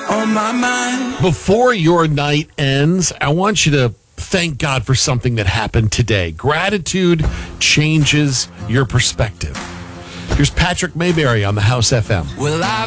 on my mind. Before your night ends, I want you to thank God for something that happened today. Gratitude changes your perspective. Here's Patrick Mayberry on the House FM. Well, I've